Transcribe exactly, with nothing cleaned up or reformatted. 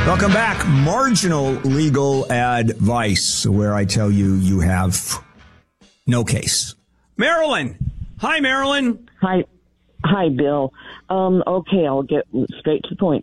Welcome back. Marginal legal advice, where I tell you you have no case. Marilyn. Hi, Marilyn. Hi. Hi, Bill. Um, okay, I'll get straight to the point.